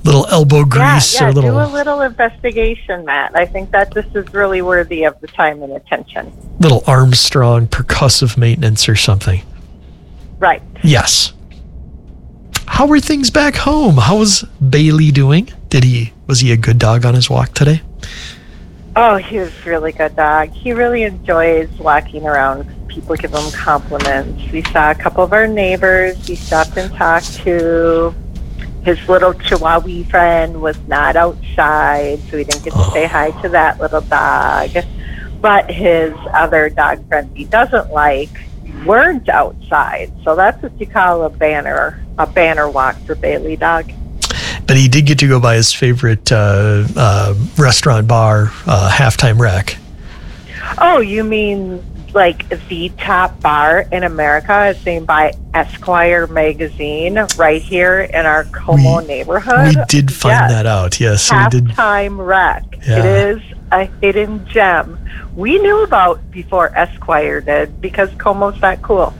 Little elbow grease Yeah, or do a little investigation, Matt. I think that this is really worthy of the time and attention. little Armstrong percussive maintenance or something. Right. Yes. How were things back home? How was Bailey doing? Was he a good dog on his walk today? Oh, he was a really good dog. He really enjoys walking around. People give him compliments. We saw a couple of our neighbors. We stopped and talked to. His little Chihuahua friend was not outside, so we didn't get to say hi to that little dog. But his other dog friend he doesn't like weren't outside. So that's what you call a banner walk for Bailey dog. But he did get to go by his favorite restaurant bar, Halftime Rec. Oh, you mean like the top bar in America is named by Esquire magazine right here in our Como neighborhood? We did find that out, yes. Halftime Rec. Yeah. It is a hidden gem. We knew about before Esquire did because Como's that cool.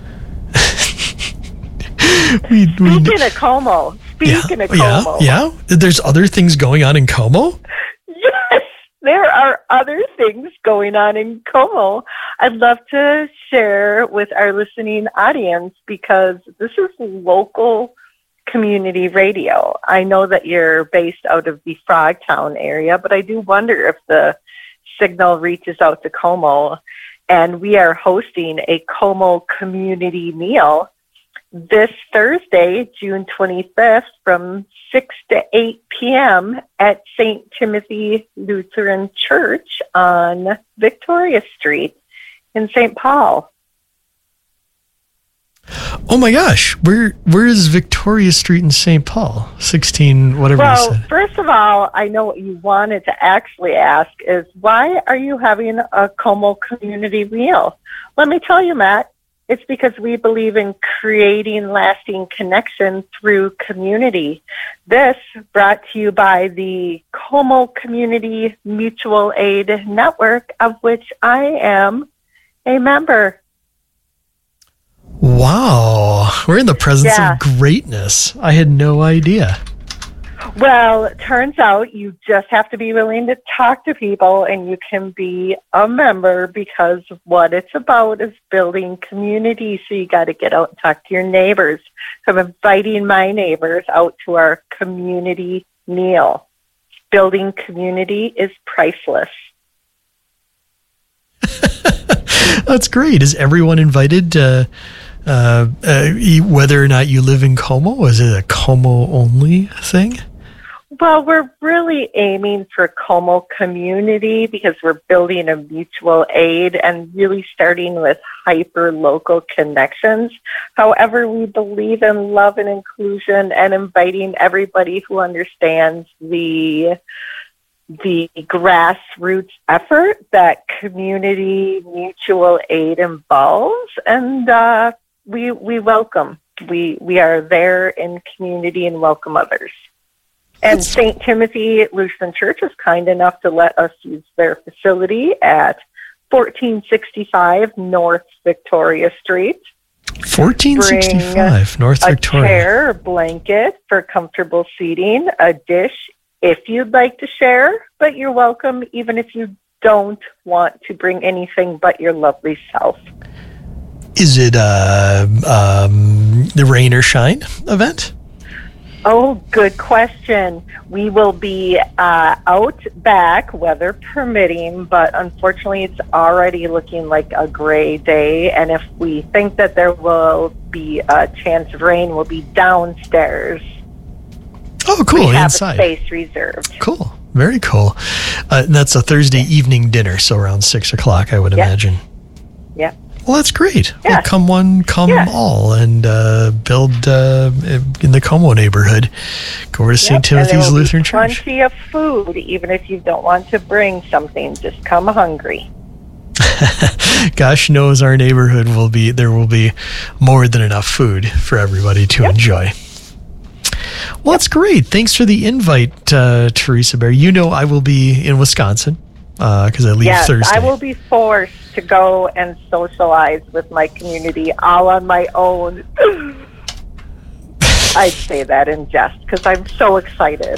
Speaking of Como. Yeah. There's other things going on in Como? Yes, there are other things going on in Como. I'd love to share with our listening audience because this is local community radio. I know that you're based out of the Frogtown area, but I do wonder if the signal reaches out to Como. And we are hosting a Como community meal this Thursday, June 25th, from 6 to 8 p.m. at St. Timothy Lutheran Church on Victoria Street in St. Paul. Oh my gosh, where is Victoria Street in St. Paul? 16, whatever you said. Well, first of all, I know what you wanted to actually ask is, why are you having a Como community meal? Let me tell you, Matt, it's because we believe in creating lasting connection through community. This brought to you by the Como Community Mutual Aid Network, of which I am a member. Wow, we're in the presence of greatness. I had no idea. Well, it turns out you just have to be willing to talk to people and you can be a member because what it's about is building community. So you got to get out and talk to your neighbors. So I'm inviting my neighbors out to our community meal. Building community is priceless. That's great. Is everyone invited, whether or not you live in Como? Is it a Como only thing? Well, we're really aiming for Como community because we're building a mutual aid and really starting with hyper-local connections. However, we believe in love and inclusion and inviting everybody who understands the grassroots effort that community mutual aid involves. And we welcome. We are there in community and welcome others. And St. Timothy Lutheran Church is kind enough to let us use their facility at 1465 North Victoria Street. 1465 North Victoria. A chair, a blanket for comfortable seating, a dish if you'd like to share, but you're welcome even if you don't want to bring anything but your lovely self. Is it the rain or shine event? Oh, good question. We will be out back, weather permitting, but unfortunately it's already looking like a gray day. And if we think that there will be a chance of rain, we'll be downstairs. Oh, cool. We have inside. A space reserved. Cool. Very cool. And that's a Thursday evening dinner, so around 6 o'clock, I would imagine. Yeah. Well, that's great. Yeah. Well, come one, come all, and build in the Como neighborhood. Go over to St. Timothy's Lutheran Church. Plenty of food, even if you don't want to bring something. Just come hungry. Gosh knows our neighborhood there will be more than enough food for everybody to enjoy. Well, that's great. Thanks for the invite, Teresa Bear. You know I will be in Wisconsin because I leave Thursday. I will be forced to go and socialize with my community all on my own. I'd say that in jest because I'm so excited.